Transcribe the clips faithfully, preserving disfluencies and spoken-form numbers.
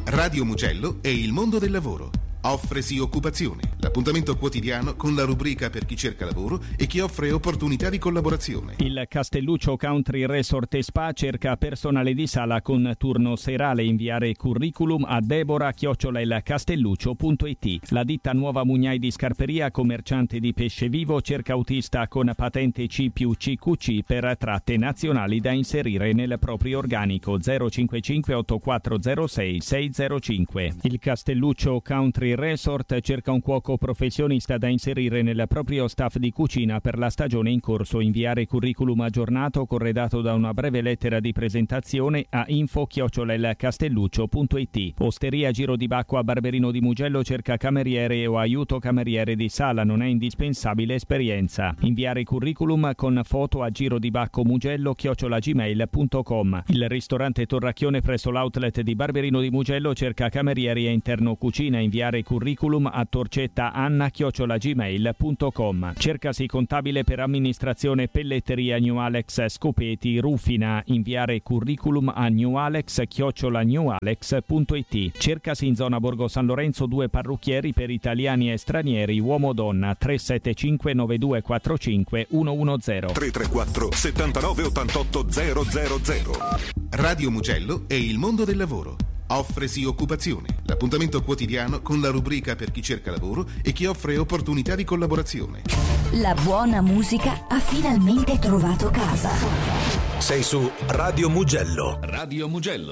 Radio Mugello e il mondo del lavoro. Offresi occupazione, l'appuntamento quotidiano con la rubrica per chi cerca lavoro e chi offre opportunità di collaborazione. Il Castelluccio Country Resort e Spa cerca personale di sala con turno serale. Inviare curriculum a Deborah chiocciola il castelluccio punto it. La ditta Nuova Mugnai di Scarperia, commerciante di pesce vivo, cerca autista con patente C più C Q C per tratte nazionali da inserire nel proprio organico. zero cinquantacinque ottantaquattro zero sei sei zero cinque. Il Castelluccio Country Resort cerca un cuoco professionista da inserire nel proprio staff di cucina per la stagione in corso. Inviare curriculum aggiornato corredato da una breve lettera di presentazione a info chiocciola il castelluccio punto it. Osteria Giro di Bacco a Barberino di Mugello cerca cameriere o aiuto cameriere di sala, non è indispensabile esperienza. Inviare curriculum con foto a Giro di Bacco Mugello chiocciola gmail punto com. Il ristorante Torracchione presso l'outlet di Barberino di Mugello cerca camerieri e interno cucina. Inviare curriculum a torcetta anna chiocciola gmail punto com. Cercasi contabile per amministrazione pelletteria New Alex Scopeti Rufina. Inviare curriculum a newalex chiocciola newalex punto it. Cercasi in zona Borgo San Lorenzo due parrucchieri per italiani e stranieri, uomo-donna. Tre sette cinque nove due quattro cinque uno uno zero. tre tre quattro settantanove ottantotto zero zero zero. Radio Mugello e il mondo del lavoro. Offresi occupazione, l'appuntamento quotidiano con la rubrica per chi cerca lavoro e chi offre opportunità di collaborazione. La buona musica ha finalmente trovato casa. Sei su Radio Mugello. Radio Mugello.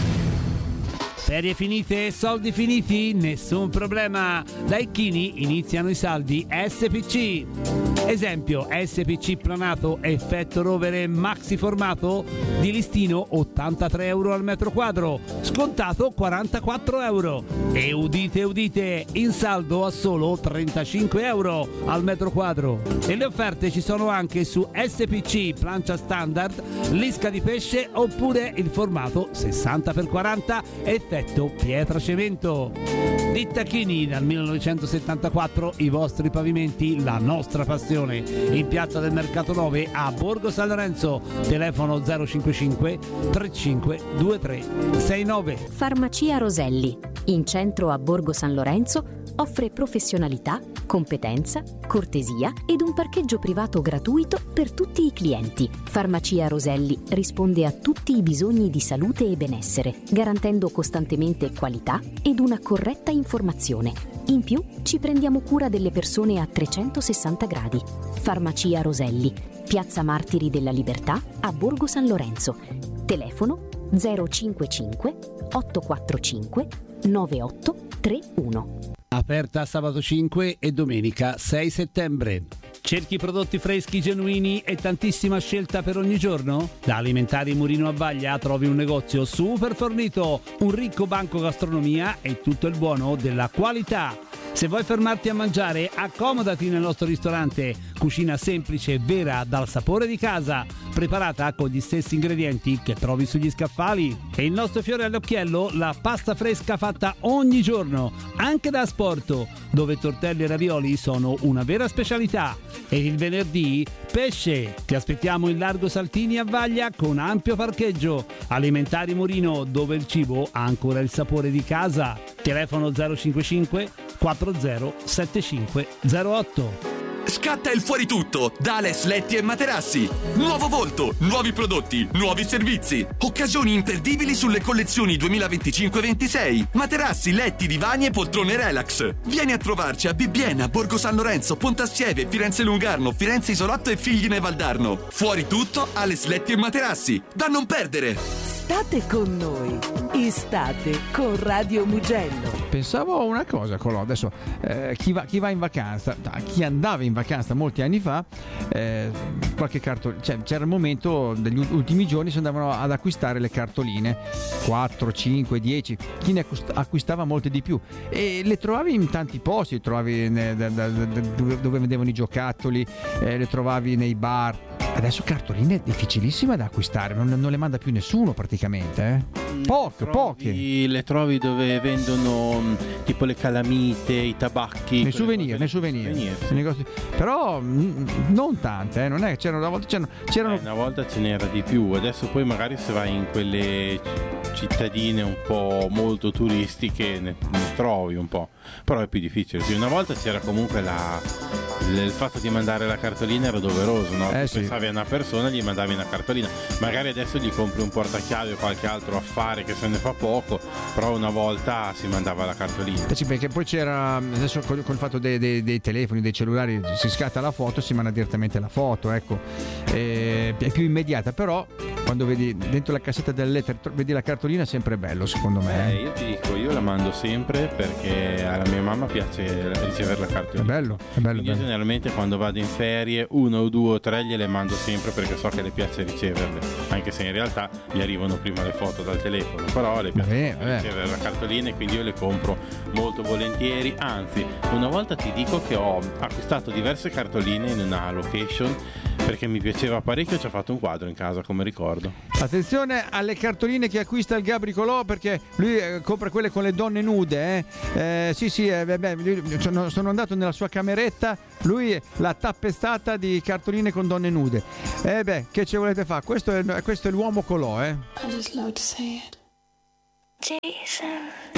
Ferie finite, soldi finiti? Nessun problema. Da Ecchini iniziano i saldi S P C. Esempio, S P C planato effetto rovere maxi formato di listino ottantatré euro al metro quadro, scontato quarantaquattro euro. E udite udite, in saldo a solo trentacinque euro al metro quadro. E le offerte ci sono anche su S P C plancia standard, lisca di pesce oppure il formato sessanta per quaranta effetto pietra cemento. Ditta Chini, dal millenovecentosettantaquattro i vostri pavimenti, la nostra passione. In piazza del Mercato nove a Borgo San Lorenzo, telefono zero cinquantacinque trentacinque ventitré sessantanove. Farmacia Roselli, in centro a Borgo San Lorenzo, offre professionalità, competenza, cortesia ed un parcheggio privato gratuito per tutti i clienti. Farmacia Roselli risponde a tutti i bisogni di salute e benessere, garantendo costantemente qualità ed una corretta informazione. In più, ci prendiamo cura delle persone a trecentosessanta gradi. Farmacia Roselli, Piazza Martiri della Libertà a Borgo San Lorenzo. Telefono zero cinquantacinque ottocentoquarantacinque novantotto trentuno. Aperta sabato cinque e domenica sei settembre. Cerchi prodotti freschi, genuini e tantissima scelta per ogni giorno? Da Alimentari Murino a Vaglia trovi un negozio super fornito, un ricco banco gastronomia e tutto il buono della qualità. Se vuoi fermarti a mangiare, accomodati nel nostro ristorante. Cucina semplice, vera, dal sapore di casa, preparata con gli stessi ingredienti che trovi sugli scaffali. E il nostro fiore all'occhiello, la pasta fresca fatta ogni giorno, anche da asporto, dove tortelli e ravioli sono una vera specialità. E il venerdì, pesce. Ti aspettiamo in Largo Saltini a Vaglia con ampio parcheggio. Alimentari Murino, dove il cibo ha ancora il sapore di casa. Telefono zero cinquantacinque quattro zero sette cinque zero otto. Scatta il fuori tutto da Ales Letti e Materassi. Nuovo volto, nuovi prodotti, nuovi servizi. Occasioni imperdibili sulle collezioni duemilaventicinque ventisei. Materassi, letti, divani e poltrone relax. Vieni a trovarci a Bibbiena, Borgo San Lorenzo, Pontassieve, Firenze Lungarno, Firenze Isolotto e Figline Valdarno. Fuori tutto, Ales Letti e Materassi. Da non perdere. State con noi. Estate con Radio Mugello. Pensavo a una cosa, Colò, adesso eh, chi, va, chi va in vacanza, chi andava in vacanza molti anni fa, eh, qualche cartolina, cioè, c'era il momento degli ultimi giorni si andavano ad acquistare le cartoline, quattro, cinque, dieci, chi ne acquistava molte di più e le trovavi in tanti posti, le trovavi ne, da, da, da, dove vendevano i giocattoli, eh, le trovavi nei bar, Adesso cartoline è difficilissima da acquistare, non, non le manda più nessuno praticamente, eh? Poche, poche. Le trovi dove vendono tipo le calamite, i tabacchi. Nei souvenir, nei souvenir. souvenir sì. Negozi. Però mh, non tante, eh? Non è che c'erano una volta c'erano, c'erano... Eh, una volta ce n'era di più, adesso poi magari se vai in quelle cittadine un po' molto turistiche ne, ne trovi un po', però è più difficile. Sì, una volta c'era comunque la il fatto di mandare la cartolina era doveroso, no? Eh, tu sì. pensavi a una persona, gli mandavi una cartolina, magari adesso gli compri un portachiavi o qualche altro affare che se ne fa poco, però una volta si mandava la cartolina. Eh sì, perché poi c'era adesso col, col fatto dei, dei, dei telefoni, dei cellulari, si scatta la foto, si manda direttamente la foto, ecco, e, è più immediata, però quando vedi dentro la cassetta delle lettere vedi la cartolina è sempre bello, secondo me. Eh, io ti dico, io la mando sempre perché alla mia mamma piace ricevere la cartolina. È bello, è bello. Quindi io bello. generalmente quando vado in ferie uno o due o tre gliele mando sempre perché so che le piace riceverle, anche se in realtà gli arrivano prima le foto dal telefono, però le piace Vabbè, vabbè. ricevere la cartolina e quindi io le compro molto volentieri. Anzi, una volta ti dico che ho acquistato diverse cartoline in una location perché mi piaceva parecchio, ci ho fatto un quadro in casa come ricordo. Attenzione alle cartoline che acquista il Gabri Colò, perché lui eh, compra quelle con le donne nude, eh. Eh, sì sì, eh, beh, sono, sono andato nella sua cameretta, lui l'ha tappestata di cartoline con donne nude. Eh beh, che ci volete fare? Questo è, questo è l'uomo Colò, eh. I just love to say it. Jason.